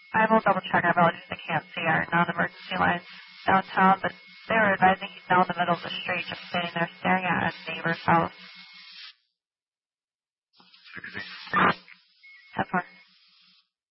I will double check. I apologize. I can't see our non-emergency lines downtown, but they were advising he's now in the middle of the street, just sitting there staring at a neighbor's house. 60. 10-4.